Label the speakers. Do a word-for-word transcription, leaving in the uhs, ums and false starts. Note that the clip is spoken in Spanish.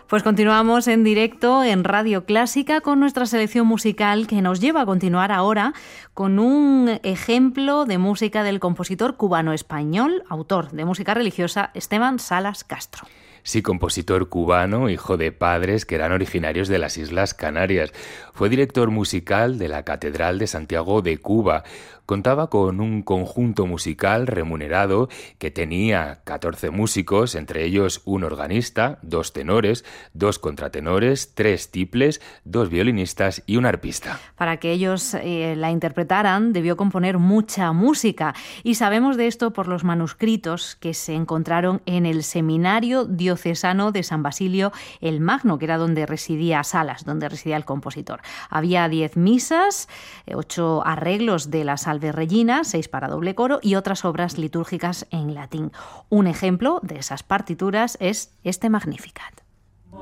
Speaker 1: Pues continuamos en directo en Radio Clásica con nuestra selección musical que nos lleva a continuar ahora con un ejemplo de música del compositor cubano-español, autor de música religiosa, Esteban Salas Castro.
Speaker 2: Sí, compositor cubano, hijo de padres que eran originarios de las Islas Canarias. Fue director musical de la Catedral de Santiago de Cuba. Contaba con un conjunto musical remunerado que tenía catorce músicos, entre ellos un organista, dos tenores, dos contratenores, tres tiples, dos violinistas y un arpista.
Speaker 1: Para que ellos eh, la interpretaran, debió componer mucha música. Y sabemos de esto por los manuscritos que se encontraron en el Seminario Diocesano de San Basilio el Magno, que era donde residía Salas, donde residía el compositor. Había diez misas, ocho arreglos de la Salve Regina, seis para doble coro y otras obras litúrgicas en latín. Un ejemplo de esas partituras es este Magnificat.